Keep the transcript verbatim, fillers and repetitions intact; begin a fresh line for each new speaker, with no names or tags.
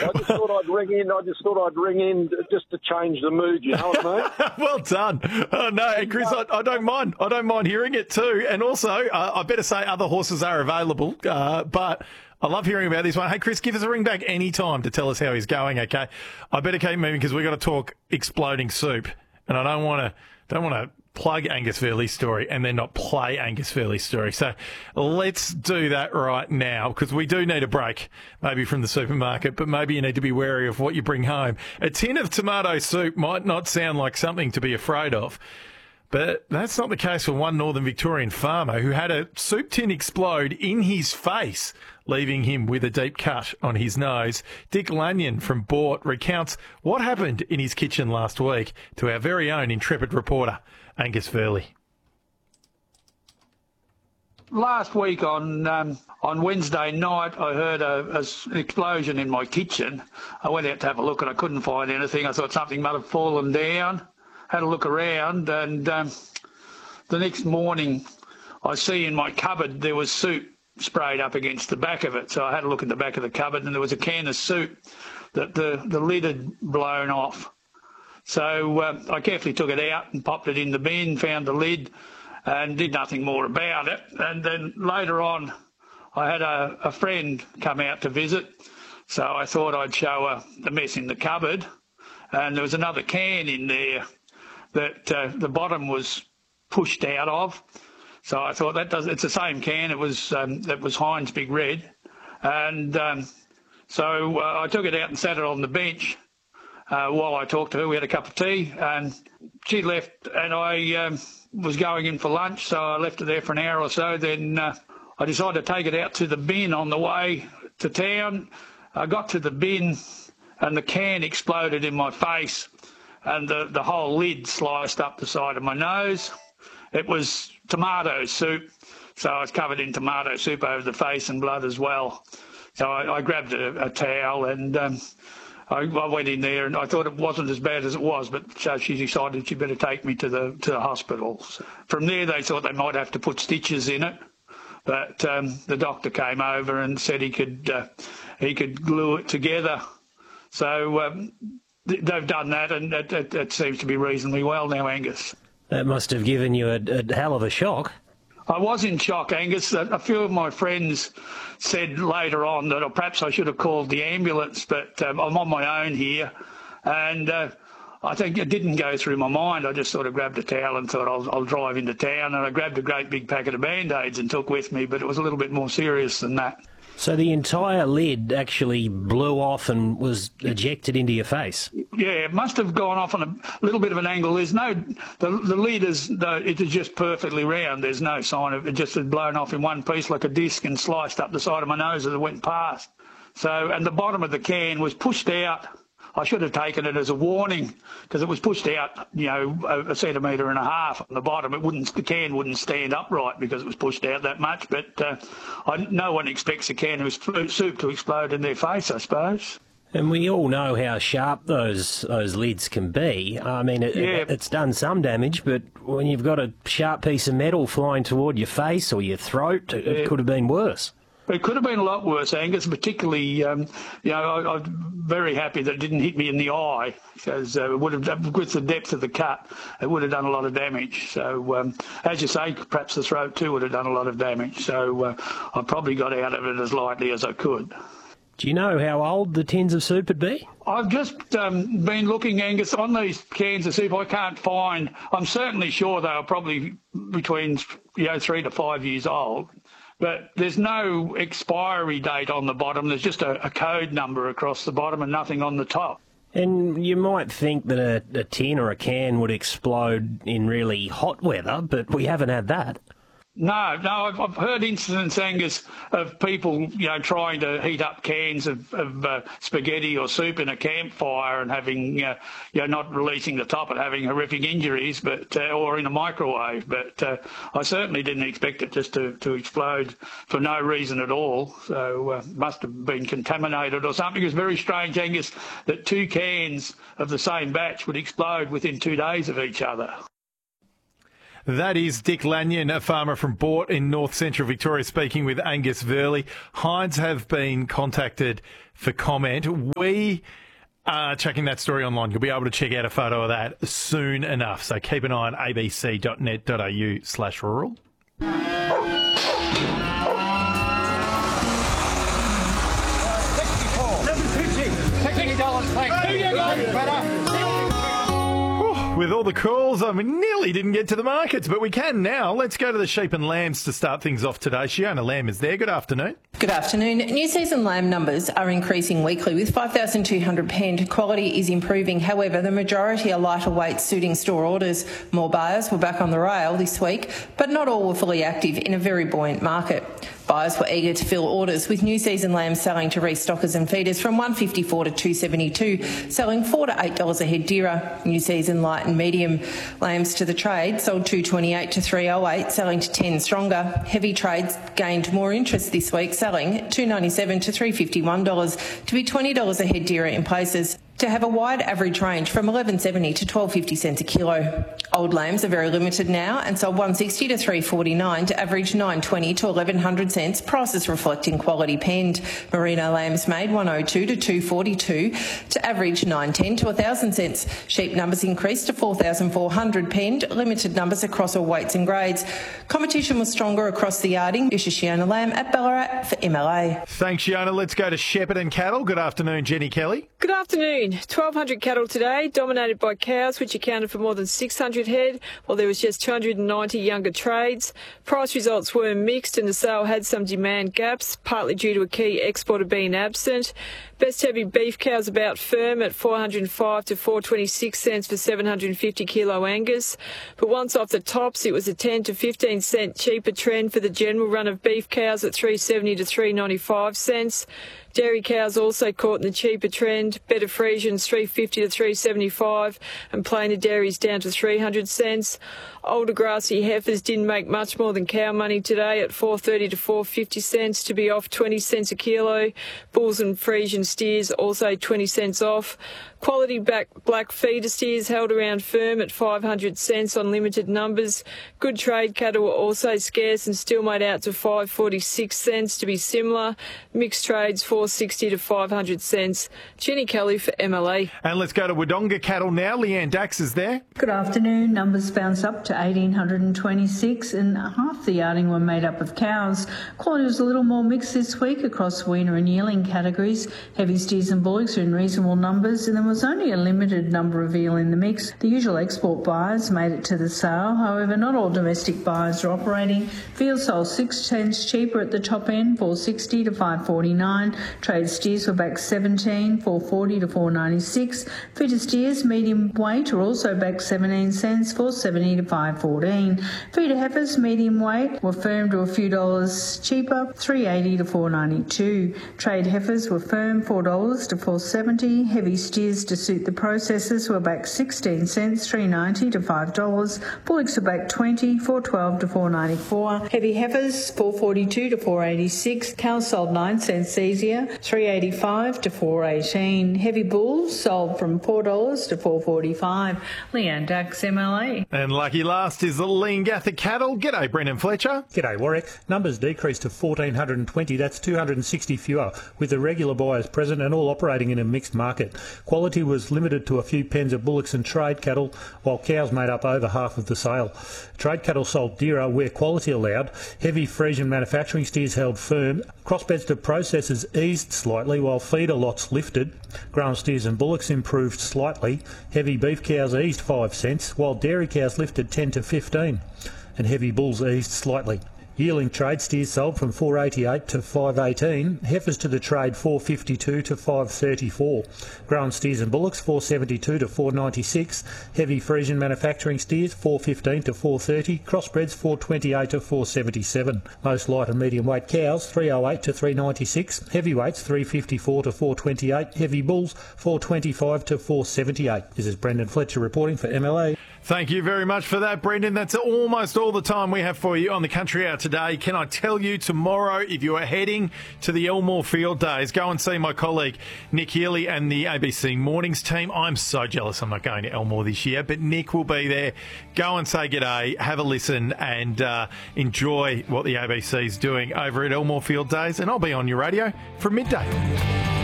I just thought I'd ring in. I just thought I'd ring in just to change the mood. You know what I mean?
Well done. Oh, no, and Chris, I, I don't mind. I don't mind hearing it too. And also, uh, I better say other horses are available, uh, but I love hearing about this one. Hey, Chris, give us a ring back any time to tell us how he's going, okay? I better keep moving because we've got to talk Exploding Soup. And I don't want to don't want to plug Angus Fairley's story and then not play Angus Fairley's story. So let's do that right now because we do need a break, maybe from the supermarket, but maybe you need to be wary of what you bring home. A tin of tomato soup might not sound like something to be afraid of, but that's not the case for one Northern Victorian farmer who had a soup tin explode in his face, leaving him with a deep cut on his nose. Dick Lanyon from Bort recounts what happened in his kitchen last week to our very own intrepid reporter, Angus Fairley.
Last week on um, on Wednesday night, I heard a, a, an explosion in my kitchen. I went out to have a look and I couldn't find anything. I thought something might have fallen down. Had a look around and um, the next morning I see in my cupboard there was soup sprayed up against the back of it. So I had a look at the back of the cupboard and there was a can of soup that the, the lid had blown off. So uh, I carefully took it out and popped it in the bin, found the lid and did nothing more about it. And then later on I had a, a friend come out to visit. So I thought I'd show her the mess in the cupboard. And there was another can in there that uh, the bottom was pushed out of. So I thought that does. It's the same can. It was um, that was Heinz Big Red, and um, so uh, I took it out and sat it on the bench uh, while I talked to her. We had a cup of tea, and she left, and I um, was going in for lunch. So I left her there for an hour or so. Then uh, I decided to take it out to the bin on the way to town. I got to the bin, and the can exploded in my face, and the the whole lid sliced up the side of my nose. It was tomato soup, so I was covered in tomato soup over the face and blood as well. So I, I grabbed a, a towel and um, I, I went in there, and I thought it wasn't as bad as it was, but so she decided she better take me to the to the hospital. So from there, they thought they might have to put stitches in it, but um, the doctor came over and said he could uh, he could glue it together. So um, th- they've done that, and it, it, it seems to be reasonably well now, Angus.
That must have given you a, a hell of a shock.
I was in shock, Angus. A few of my friends said later on that perhaps I should have called the ambulance, but um, I'm on my own here. And uh, I think it didn't go through my mind. I just sort of grabbed a towel and thought I'll, I'll drive into town. And I grabbed a great big packet of Band-Aids and took with me, but it was a little bit more serious than that.
So the entire lid actually blew off and was ejected into your face?
Yeah, it must have gone off on a little bit of an angle. There's no, the, the lid is, the, it is just perfectly round. There's no sign of it. Just had blown off in one piece like a disc and sliced up the side of my nose as it went past. So, and the bottom of the can was pushed out. I should have taken it as a warning because it was pushed out, you know, a, a centimetre and a half on the bottom. It wouldn't, the can wouldn't stand upright because it was pushed out that much. But uh, I, no one expects a can of soup to explode in their face, I suppose.
And we all know how sharp those those lids can be. I mean, it,
yeah.
it, it's done some damage, but when you've got a sharp piece of metal flying toward your face or your throat, it,
yeah.
it could have been worse.
It could have been a lot worse, Angus, particularly, um, you know, I, I'm very happy that it didn't hit me in the eye because uh, it would have, with the depth of the cut, it would have done a lot of damage. So, um, as you say, perhaps the throat too would have done a lot of damage. So uh, I probably got out of it as lightly as I could.
Do you know how old the tins of soup would be?
I've just um, been looking, Angus, on these cans of soup. I can't find, I'm certainly sure they are probably between, you know, three to five years old. But there's no expiry date on the bottom. There's just a, a code number across the bottom and nothing on the top.
And you might think that a, a tin or a can would explode in really hot weather, but we haven't had that.
No, no, I've, I've heard incidents, Angus, of people, you know, trying to heat up cans of, of uh, spaghetti or soup in a campfire and having, uh, you know, not releasing the top and having horrific injuries, but uh, or in a microwave. But uh, I certainly didn't expect it just to, to explode for no reason at all. So uh, must have been contaminated or something. It was very strange, Angus, that two cans of the same batch would explode within two days of each other.
That is Dick Lanyon, a farmer from Bort in north central Victoria, speaking with Angus Verley. Hinds have been contacted for comment. We are checking that story online. You'll be able to check out a photo of that soon enough. So keep an eye on abc.net.au slash rural. With all the calls, I mean, nearly didn't get to the markets, but we can now. Let's go to the sheep and lambs to start things off today. Shiona Lamb is there. Good afternoon.
Good afternoon. New season lamb numbers are increasing weekly with five thousand two hundred penned. Quality is improving. However, the majority are lighter weights suiting store orders. More buyers were back on the rail this week, but not all were fully active in a very buoyant market. Buyers were eager to fill orders, with new season lambs selling to restockers and feeders from one fifty-four to two seventy-two, selling four to eight dollars a head dearer. New season light and medium lambs to the trade sold two twenty-eight to three oh eight, selling to ten stronger. Heavy trades gained more interest this week, selling two ninety-seven to three fifty-one dollars, to be twenty dollars a head dearer in places, to have a wide average range from eleven seventy to twelve fifty cents a kilo. Old lambs are very limited now and sold one sixty to three forty-nine, to average nine twenty to eleven hundred cents, prices reflecting quality penned. Merino lambs made one oh two to two forty-two, to average nine ten to one thousand cents. Sheep numbers increased to four thousand four hundred penned, limited numbers across all weights and grades. Competition was stronger across the yarding. This is Shiona Lamb at Ballarat for M L A.
Thanks, Shiona. Let's go to Shepherd and Cattle. Good afternoon, Jenny Kelly.
Good afternoon. twelve hundred cattle today, dominated by cows, which accounted for more than six hundred head, while there was just two hundred ninety younger trades. Price results were mixed and the sale had some demand gaps, partly due to a key exporter being absent. Best heavy beef cows about firm at four hundred five to four twenty-six cents for seven hundred fifty kilo Angus. But once off the tops, it was a ten to fifteen cent cheaper trend for the general run of beef cows at three seventy to three ninety-five cents. Dairy cows also caught in the cheaper trend. Better Friesians three fifty to three seventy-five, and plainer dairies down to three hundred cents. Older grassy heifers didn't make much more than cow money today at four thirty to four fifty cents, to be off twenty cents a kilo. Bulls and Friesian steers also twenty cents off. Quality back black feeder steers held around firm at five hundred cents on limited numbers. Good trade cattle were also scarce and still made out to five forty-six cents, to be similar. Mixed trades four sixty to five hundred cents. Jenny Kelly for M L A.
And let's go to Wodonga Cattle now. Leanne Dax is there.
Good afternoon. Numbers bounced up to one thousand eight hundred twenty-six, and half the yarding were made up of cows. Quality was a little more mixed this week across weaner and yearling categories. Heavy steers and bullocks are in reasonable numbers, and there was only a limited number of veal in the mix. The usual export buyers made it to the sale. However, not all domestic buyers are operating. Veal sold six cents cheaper at the top end, four sixty to five forty-nine. Trade steers were back seventeen, four forty to four ninety-six. Feeder steers, medium weight, are also back seventeen cents, four seventy to five fourteen. Feeder heifers, medium weight, were firm to a few dollars cheaper, three eighty to four ninety-two. Trade heifers were firm, four dollars to four seventy. Heavy steers to suit the processors were back sixteen cents, three ninety to five dollars. Bullocks are back twenty, four twelve to four ninety-four. Heavy heifers, four forty-two to four eighty-six. Cows sold nine cents easier, three eighty-five to four eighteen. Heavy bulls sold from four dollars to four forty-five. Leanne Dax, M L A.
And lucky last is the Leongatha Cattle. G'day, Brendan Fletcher.
G'day, Warwick. Numbers decreased to one thousand four hundred twenty. That's two hundred sixty fewer, with the regular buyers present and all operating in a mixed market. Quality was limited to a few pens of bullocks and trade cattle, while cows made up over half of the sale. Trade cattle sold dearer where quality allowed. Heavy Friesian manufacturing steers held firm. Crossbeds to processors eased slightly, while feeder lots lifted. Grown steers and bullocks improved slightly. Heavy beef cows eased five cents, while dairy cows lifted ten to fifteen, and heavy bulls eased slightly. Yearling trade steers sold from four eighty-eight to five eighteen. Heifers to the trade four fifty-two to five thirty-four. Grown steers and bullocks four seventy-two to four ninety-six. Heavy Friesian manufacturing steers four fifteen to four thirty. Crossbreds four twenty-eight to four seventy-seven. Most light and medium weight cows three oh eight to three ninety-six. Heavyweights three fifty-four to four twenty-eight. Heavy bulls four twenty-five to four seventy-eight. This is Brendan Fletcher reporting for M L A.
Thank you very much for that, Brendan. That's almost all the time we have for you on the Country Hour today. today. Can I tell you, tomorrow, if you are heading to the Elmore Field Days, go and see my colleague Nick Healy and the A B C Mornings team. I'm so jealous I'm not going to Elmore this year, but Nick will be there. Go and say g'day, have a listen, and uh, enjoy what the A B C's doing over at Elmore Field Days. And I'll be on your radio from midday.